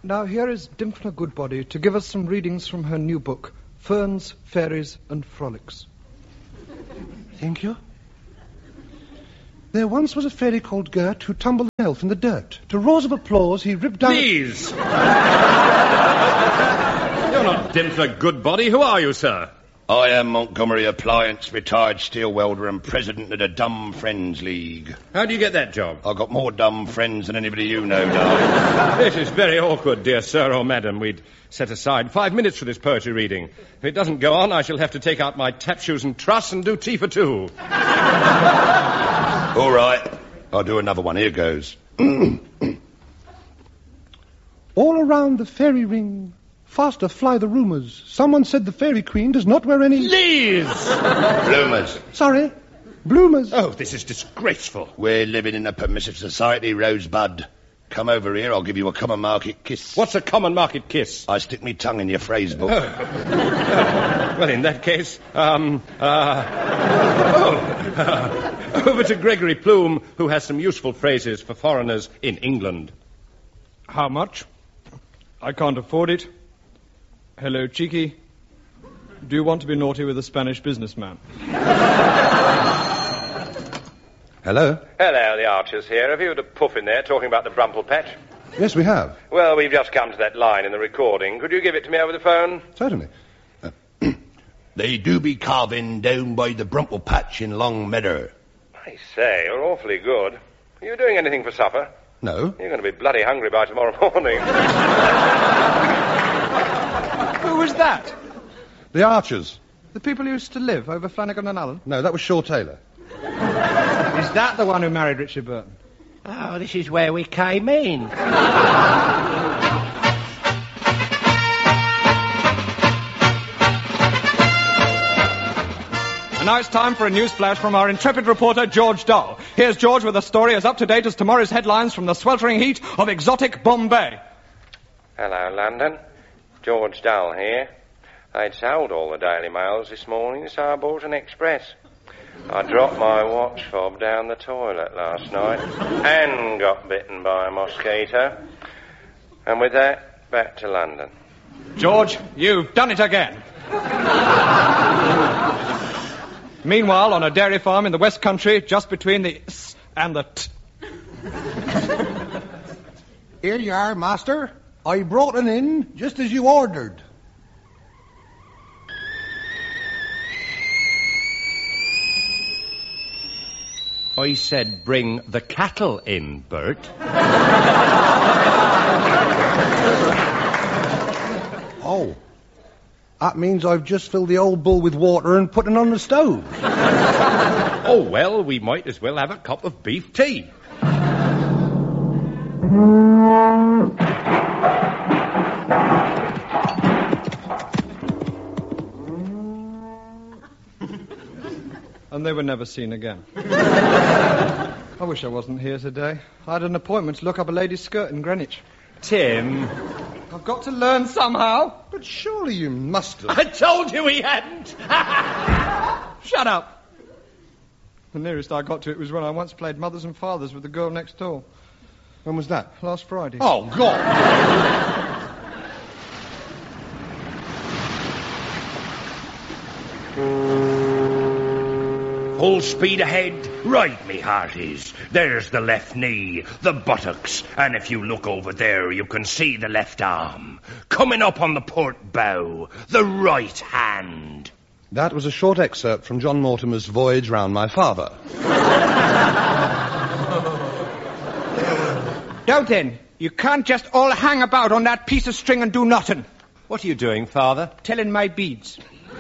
Now here is Dimphna Goodbody to give us some readings from her new book, Ferns, Fairies and Frolics. Thank you. There once was a fairy called Gert who tumbled an elf in the dirt. To roars of applause, he ripped down... Please! You're not Dimphna Goodbody. Who are you, sir? I am Montgomery Appliance, retired steel welder and president of the Dumb Friends League. How do you get that job? I've got more dumb friends than anybody you know, darling. This is very awkward, dear sir or madam. We'd set aside 5 minutes for this poetry reading. If it doesn't go on, I shall have to take out my tap shoes and truss and do tea for two. All right, I'll do another one. Here goes. All around the fairy ring, faster fly the rumours. Someone said the fairy queen does not wear any... Please! Bloomers. Sorry, bloomers. Oh, this is disgraceful. We're living in a permissive society, Rosebud. Come over here, I'll give you a common market kiss. What's a common market kiss? I stick me tongue in your phrase book. Well, in that case, over to Gregory Plume, who has some useful phrases for foreigners in England. How much? I can't afford it. Hello, cheeky. Do you want to be naughty with a Spanish businessman? Hello? Hello, the Archers here. Have you had a puff in there talking about the Brumple Patch? Yes, we have. Well, we've just come to that line in the recording. Could you give it to me over the phone? Certainly. They do be carving down by the Brumple Patch in Long Meadow. I say, you're awfully good. Are you doing anything for supper? No. You're going to be bloody hungry by tomorrow morning. Who was that? The Archers. The people who used to live over Flanagan and Allen? No, that was Shaw Taylor. Is that the one who married Richard Burton? Oh, this is where we came in. And now it's time for a news flash from our intrepid reporter, George Dull. Here's George with a story as up-to-date as tomorrow's headlines from the sweltering heat of exotic Bombay. Hello, London. George Dull here. They'd sold all the Daily Mails this morning, so I bought an express. I dropped my watch fob down the toilet last night and got bitten by a mosquito. And with that, back to London. George, you've done it again. Meanwhile, on a dairy farm in the West Country, just between the S and the T. Here you are, master. I brought it in just as you ordered. I said bring the cattle in, Bert. Oh. That means I've just filled the old bull with water and put it on the stove. Oh, well, we might as well have a cup of beef tea. And they were never seen again. I wish I wasn't here today. I had an appointment to look up a lady's skirt in Greenwich. Tim. I've got to learn somehow. But surely you must have. I told you he hadn't. Shut up. The nearest I got to it was when I once played mothers and fathers with the girl next door. When was that? Last Friday. Oh, God. Full speed ahead. Right, me hearties. There's the left knee, the buttocks, and if you look over there, you can see the left arm. Coming up on the port bow, the right hand. That was a short excerpt from John Mortimer's Voyage Round My Father. Now then, you can't just all hang about on that piece of string and do nothing. What are you doing, Father? Telling my beads.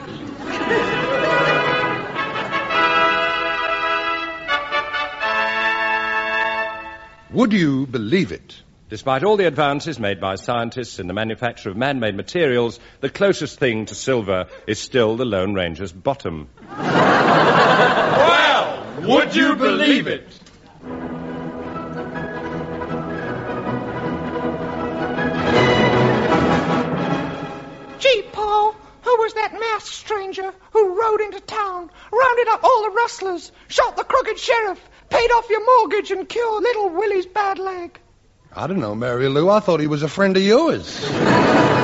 Would you believe it? Despite all the advances made by scientists in the manufacture of man-made materials, the closest thing to silver is still the Lone Ranger's bottom. Well, would you believe it? Gee, Paul, who was that masked stranger who rode into town, rounded up all the rustlers, shot the crooked sheriff, paid off your mortgage, and cured little Willie's bad leg? I don't know, Mary Lou. I thought he was a friend of yours.